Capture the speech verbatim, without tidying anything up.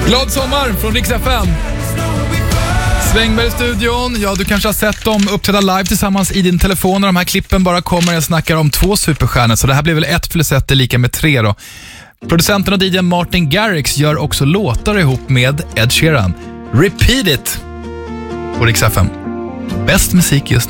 Glad sommar från Rix F M. Svängberg i studion. Ja, du kanske har sett dem uppträda live tillsammans i din telefon när de här klippen bara kommer. Jag snackar om två superstjärnor, så det här blir väl ett plus ett är lika med tre då. Producenten och D J:n Martin Garrix gör också låtar ihop med Ed Sheeran. Repeat It på Rix F M. Bäst musik just